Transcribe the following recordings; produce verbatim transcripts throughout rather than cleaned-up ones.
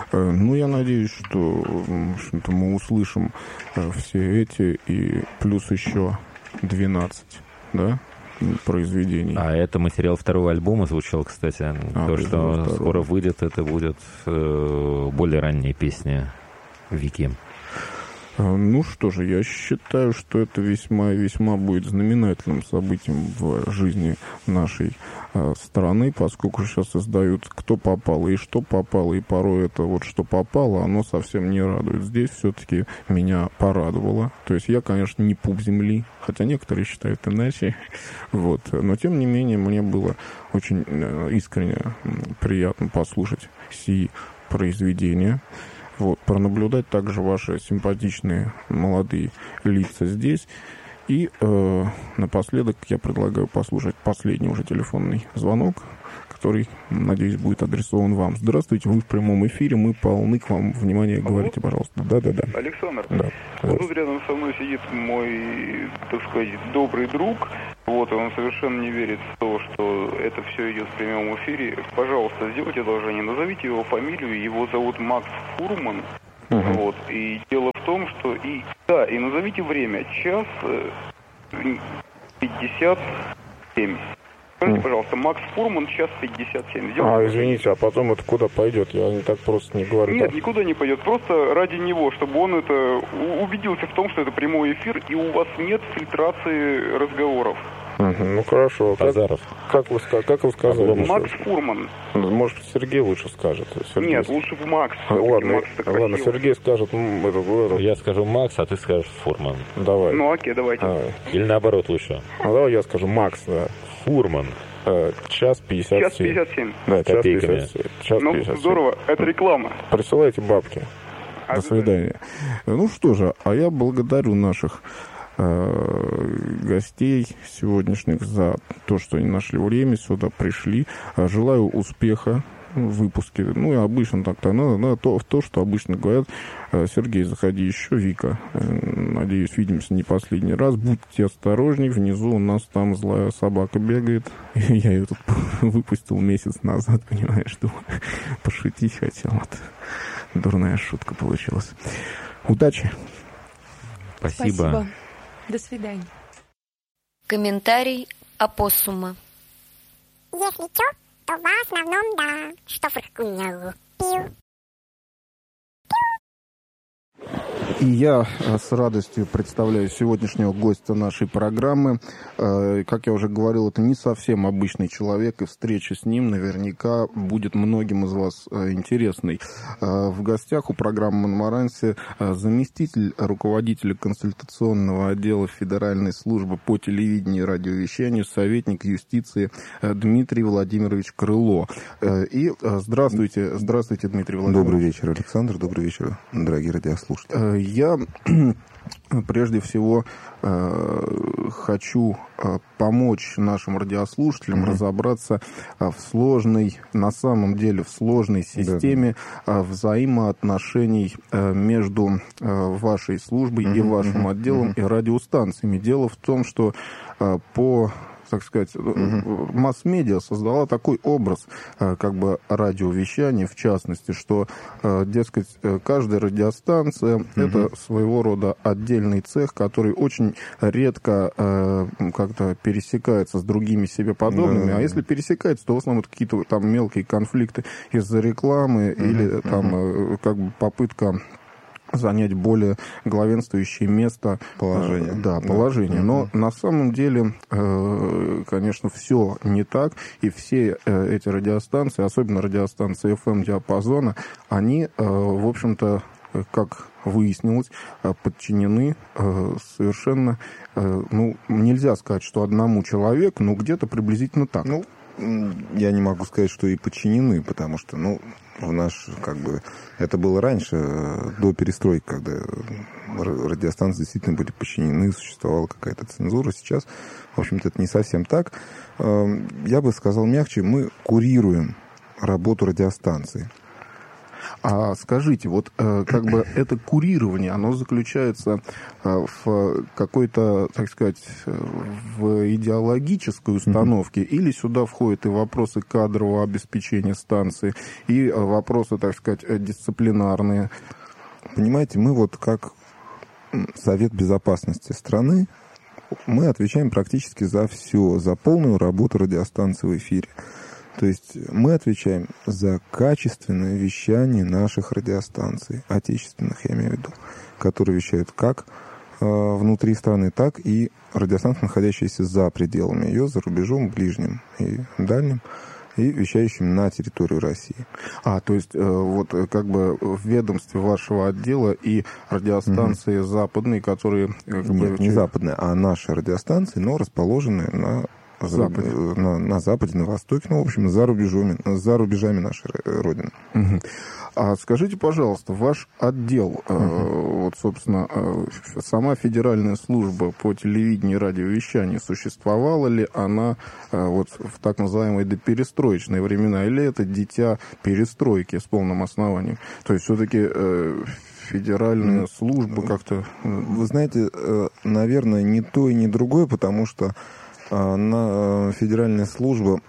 Ну, я надеюсь, что, в общем-то, мы услышим все эти и плюс еще двенадцать, да, произведений. А это материал второго альбома звучал, кстати. А, То, что второго. скоро выйдет, это будет э, более ранние песни Вики. Ну что же, я считаю, что это весьма и весьма будет знаменательным событием в жизни нашей э, страны, поскольку сейчас издают «Кто попало» и «Что попало», и порой это вот «Что попало», оно совсем не радует. Здесь все-таки меня порадовало. То есть я, конечно, не пуп земли, хотя некоторые считают иначе, вот. Но тем не менее мне было очень э, искренне приятно послушать сии произведения. Вот, пронаблюдать также ваши симпатичные молодые лица здесь. И э, напоследок я предлагаю послушать последний уже телефонный звонок, который, надеюсь, будет адресован вам. Здравствуйте, вы в прямом эфире, мы полны к вам внимания. Алло. Говорите, пожалуйста. Да-да-да. Александр, да, вот тут рядом со мной сидит мой, так сказать, добрый друг. Вот, он совершенно не верит в то, что это все идет в прямом эфире. Пожалуйста, сделайте одолжение, назовите его фамилию, его зовут Макс Фурман. Угу. Вот, и дело в том, что... И, да, и назовите время. Час пятьдесят семь. Скажите, пожалуйста, Макс Фурман, час пятьдесят семь. А, извините, а потом это куда пойдет? Я не так просто не говорю. Нет, так. никуда не пойдет. Просто ради него, чтобы он это убедился в том, что это прямой эфир, и у вас нет фильтрации разговоров. Угу, ну хорошо. Как, как, вы, как вы сказали? Макс Фурман. Может, Сергей лучше скажет. Сергей. Нет, лучше Макс. Ладно, Макс ладно, Сергей скажет. Это, я скажу Макс, а ты скажешь Фурман. Давай. Ну окей, давайте. Давай. Или наоборот лучше. А давай я скажу Макс, да. Фурман. Час пятьдесят семь. Час пятьдесят семь. Да, час пятьдесят семь. Час ну, пятьдесят семь. Здорово, это реклама. Присылайте бабки. А До свидания. Да. Ну что же, а я благодарю наших э, гостей сегодняшних за то, что они нашли время, сюда пришли. Желаю успеха в выпуске. Ну и обычно так-то надо, надо то, в то, что обычно говорят. Сергей, заходи еще, Вика. Надеюсь, видимся не последний раз. Будьте осторожней, внизу у нас там злая собака бегает. Я ее тут выпустил месяц назад, понимаешь, думаю, пошутить хотел. Вот. Дурная шутка получилась. Удачи. Спасибо. Спасибо. До свидания. Комментарий опоссума. Если чё, то в основном да, что фыркунья пил. И я с радостью представляю сегодняшнего гостя нашей программы. Как я уже говорил, это не совсем обычный человек, и встреча с ним наверняка будет многим из вас интересной. В гостях у программы «Монмаранси» заместитель руководителя консультационного отдела Федеральной службы по телевидению и радиовещанию, советник юстиции Дмитрий Владимирович Крыло. И здравствуйте, здравствуйте, Дмитрий Владимирович. Добрый вечер, Александр, добрый вечер, дорогие радиослушатели. Я прежде всего э, хочу э, помочь нашим радиослушателям mm-hmm. разобраться э, в сложной, на самом деле, в сложной системе э, взаимоотношений э, между э, вашей службой mm-hmm. и вашим mm-hmm. отделом mm-hmm. и радиостанциями. Дело в том, что э, по... так сказать, uh-huh. масс-медиа создала такой образ, как бы, радиовещания, в частности, что, дескать, каждая радиостанция uh-huh. это своего рода отдельный цех, который очень редко как-то пересекается с другими себе подобными, uh-huh. а если пересекается, то в основном это какие-то там мелкие конфликты из-за рекламы uh-huh. или там uh-huh. как бы попытка занять более главенствующее место. Положение. Э, да, положение. Да. Но на самом деле, э, конечно, все не так. И все э, эти радиостанции, особенно радиостанции эф эм-диапазона, они, э, в общем-то, как выяснилось, подчинены э, совершенно, э, ну, нельзя сказать, что одному человеку, но где-то приблизительно так. Ну, я не могу сказать, что и подчинены, потому что, ну, в наш, как бы, это было раньше, до перестройки, когда радиостанции действительно были подчинены, существовала какая-то цензура. Сейчас, в общем-то, это не совсем так. Я бы сказал мягче, мы курируем работу радиостанции. А скажите, вот как бы это курирование, оно заключается в какой-то, так сказать, в идеологической установке, mm-hmm. или сюда входят и вопросы кадрового обеспечения станции, и вопросы, так сказать, дисциплинарные? Понимаете, мы вот как Совет Безопасности страны, мы отвечаем практически за все, за полную работу радиостанции в эфире. То есть мы отвечаем за качественное вещание наших радиостанций, отечественных, я имею в виду, которые вещают как э, внутри страны, так и радиостанции, находящиеся за пределами ее, за рубежом, ближним и дальним, и вещающим на территорию России. А, то есть, э, вот как бы в ведомстве вашего отдела и радиостанции угу. западные, которые... Как Нет, бы, не западные, а наши радиостанции, но расположенные на западе, на, на западе, на востоке, ну, в общем, за рубежами, за рубежами нашей Родины. Угу. А скажите, пожалуйста, ваш отдел, uh-huh. э, вот, собственно, э, сама Федеральная служба по телевидению и радиовещанию, существовала ли она э, вот в так называемые доперестроечные времена, или это дитя перестройки с полным основанием? То есть все-таки э, Федеральная uh-huh. служба как-то... Вы знаете, э, наверное, не то и не другое, потому что э, на, э, Федеральная служба...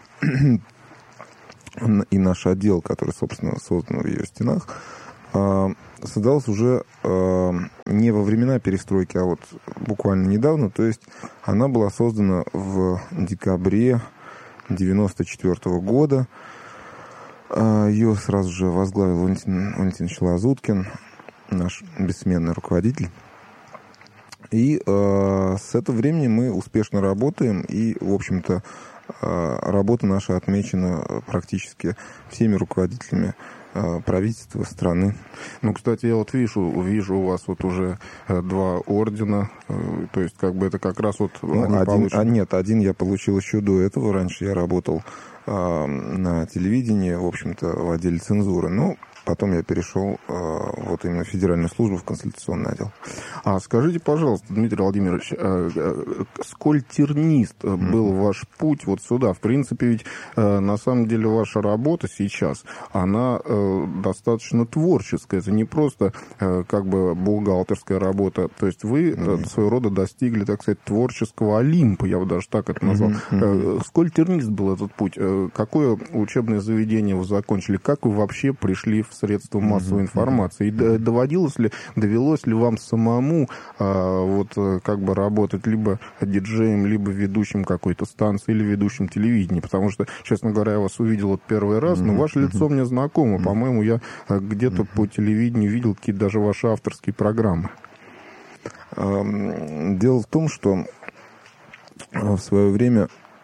и наш отдел, который, собственно, создан в ее стенах, создался уже не во времена перестройки, а вот буквально недавно. То есть она была создана в декабре девяносто четвёртого года. Ее сразу же возглавил Валентин Валентинович Лазуткин, наш бессменный руководитель. И с этого времени мы успешно работаем, и, в общем-то, работа наша отмечена практически всеми руководителями правительства страны. Ну, кстати, я вот вижу, вижу у вас вот уже два ордена, то есть как бы это как раз вот... Ну, один, а нет, один я получил еще до этого. Раньше я работал а, на телевидении, в общем-то, в отделе цензуры. Ну, потом я перешел а, вот именно в Федеральную службу, в консультационный отдел. А скажите, пожалуйста, Дмитрий Владимирович, а, а, сколь тернист mm-hmm. был ваш путь вот сюда? В принципе, ведь а, на самом деле ваша работа сейчас, она а, достаточно творческая. Это не просто а, как бы бухгалтерская работа. То есть вы mm-hmm. своего рода достигли, так сказать, творческого Олимпа, я бы даже так это назвал. Mm-hmm. А, сколь тернист был этот путь? А, какое учебное заведение вы закончили? Как вы вообще пришли в средства массовой информации? И доводилось ли, довелось ли вам самому а, вот как бы работать либо диджеем, либо ведущим какой-то станции, или ведущим телевидения? Потому что, честно говоря, я вас увидел вот первый раз, но ваше лицо мне знакомо. По-моему, я где-то по телевидению видел какие-то даже ваши авторские программы. Дело в том, что в свое время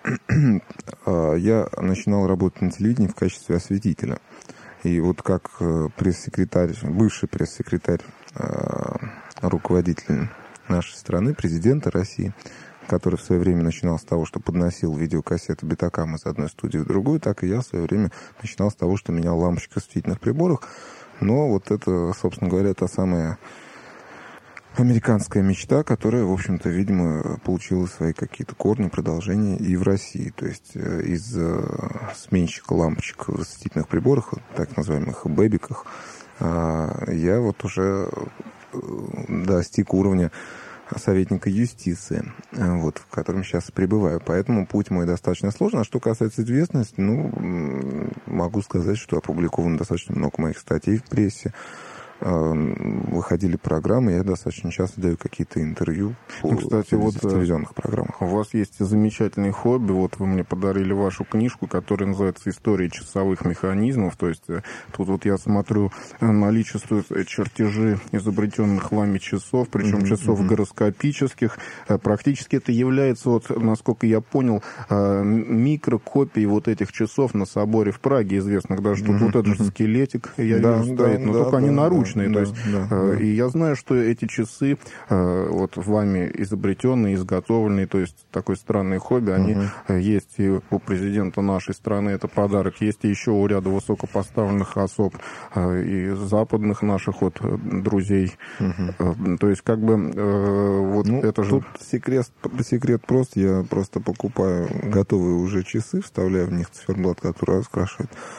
я начинал работать на телевидении в качестве осветителя. И вот как пресс-секретарь, бывший пресс-секретарь, руководитель нашей страны, президента России, который в свое время начинал с того, что подносил видеокассеты Бетакам из одной студии в другую, так и я в свое время начинал с того, что менял лампочки в осветительных приборах. Но вот это, собственно говоря, та самая американская мечта, которая, в общем-то, видимо, получила свои какие-то корни, продолжения и в России. То есть из сменщика лампочек в осветительных приборах, так называемых бэбиках, я вот уже достиг уровня советника юстиции, вот, в котором сейчас пребываю. Поэтому путь мой достаточно сложный. А что касается известности, ну, могу сказать, что опубликовано достаточно много моих статей в прессе. Выходили программы, я достаточно часто даю какие-то интервью по, ну, кстати, в вот телевизионных программах. У вас есть замечательный хобби, вот вы мне подарили вашу книжку, которая называется «История часовых механизмов», то есть тут вот я смотрю, наличествуют чертежи изобретенных вами часов, причем mm-hmm. часов mm-hmm. гороскопических, практически это является, вот, насколько я понял, микрокопией вот этих часов на соборе в Праге, известных даже, что mm-hmm. вот этот же скелетик, я да, вижу, стоит, да, но да, только да, они да. наружные. Да, то есть, да, да. И я знаю, что эти часы, вот вами изобретенные, изготовленные, то есть такое странное хобби, они uh-huh. есть и у президента нашей страны, это подарок, есть и еще у ряда высокопоставленных особ и западных наших вот друзей. Uh-huh. То есть как бы вот ну, это же... Тут секрет, секрет прост, я просто покупаю готовые уже часы, вставляю в них циферблат, который раскрашивает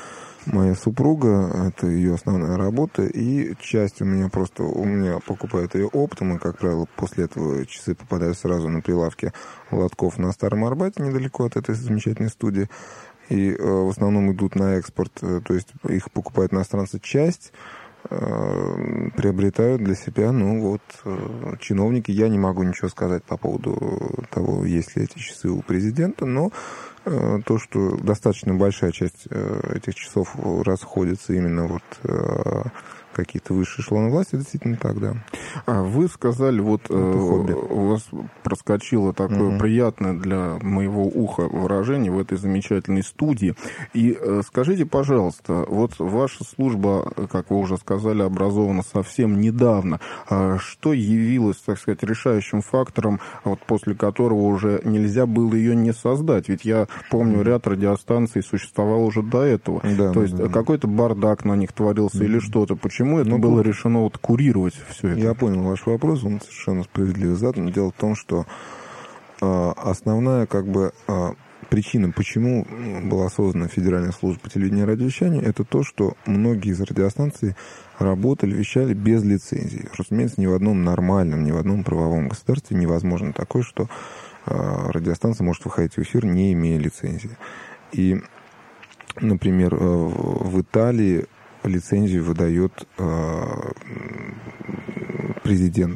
моя супруга, это ее основная работа, и часть у меня просто, у меня покупают ее оптом, и, как правило, после этого часы попадают сразу на прилавки лотков на Старом Арбате, недалеко от этой замечательной студии, и э, в основном идут на экспорт, э, то есть их покупают иностранцы, часть э, приобретают для себя, ну вот, э, чиновники. Я не могу ничего сказать по поводу того, есть ли эти часы у президента, но э, то, что достаточно большая часть э, этих часов расходится именно вот э, какие-то высшие эшелоны власти, действительно так, да. А вы сказали, вот э, у вас проскочило такое mm-hmm. приятное для моего уха выражение в этой замечательной студии. И э, скажите, пожалуйста, вот ваша служба, как вы уже сказали, образована совсем недавно. А что явилось, так сказать, решающим фактором, вот после которого уже нельзя было ее не создать? Ведь я помню, ряд радиостанций существовал уже до этого. Да, То да, есть да. какой-то бардак на них творился mm-hmm. или что-то. Почему это ну, было решено вот курировать все это? Я понял ваш вопрос, он совершенно справедливо задан. Дело в том, что э, основная как бы э, причина, почему была создана Федеральная служба телевидения и радиовещания, это то, что многие из радиостанций работали, вещали без лицензии. Разумеется, ни в одном нормальном, ни в одном правовом государстве невозможно такое, что э, радиостанция может выходить в эфир, не имея лицензии. И, например, э, в Италии лицензию выдает э, президент